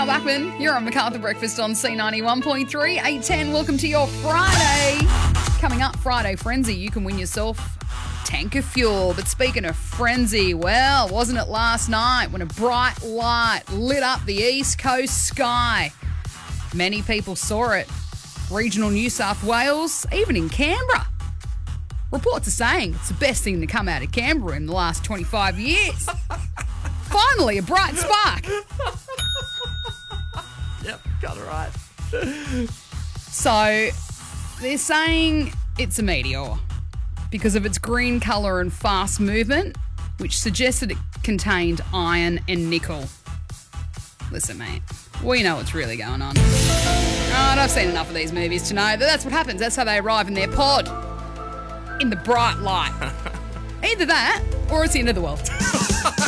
Mel Backman. You're on MacArthur Breakfast on C91.3, 810. Welcome to your Friday. Coming up, Friday Frenzy. You can win yourself a tank of fuel. But speaking of frenzy, well, wasn't it last night when a bright light lit up the East Coast sky? Many people saw it. Regional New South Wales, even in Canberra. Reports are saying it's the best thing to come out of Canberra in the last 25 years. Finally, a bright spark. Yep, got it right. So, they're saying it's a meteor because of its green colour and fast movement, which suggested it contained iron and nickel. Listen, mate, we know what's really going on. And I've seen enough of these movies to know that that's what happens. That's how they arrive in their pod. In the bright light. Either that, or it's the end of the world.